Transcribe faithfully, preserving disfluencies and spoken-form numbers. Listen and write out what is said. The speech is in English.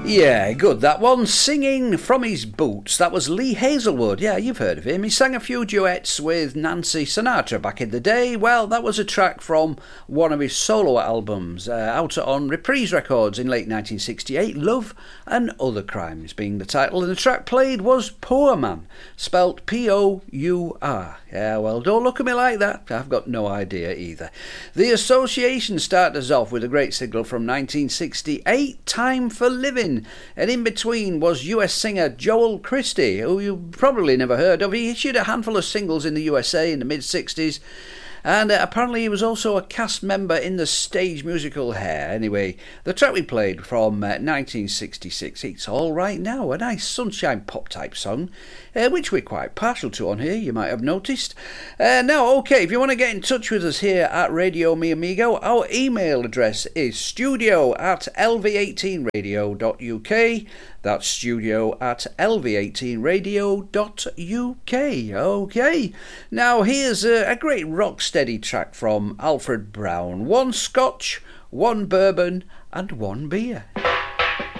Yeah, good. That one, Singing from His Boots. That was Lee Hazelwood. Yeah, you've heard of him. He sang a few duets with Nancy Sinatra back in the day. Well, that was a track from one of his solo albums, uh, out on Reprise Records in late nineteen sixty-eight, Love and Other Crimes being the title. And the track played was Poor Man, spelt P O U R. Yeah, well, don't look at me like that. I've got no idea either. The Association started us off with a great single from nineteen sixty-eight, Time for Living. And in between was U S singer Joel Christie, who you probably never heard of. He issued a handful of singles in the U S A in the mid-sixties. And uh, apparently he was also a cast member in the stage musical Hair. Anyway, the track we played from uh, nineteen sixty-six, It's All Right Now, a nice sunshine pop type song, uh, which we're quite partial to on here, you might have noticed. Uh, now, okay, if you want to get in touch with us here at Radio Mi Amigo, our email address is studio at l v eighteen radio dot u k. That's studio at l v eighteen radio dot u k. Okay, now here's a, a great rock-steady track from Alfred Brown. One scotch, one bourbon and one beer.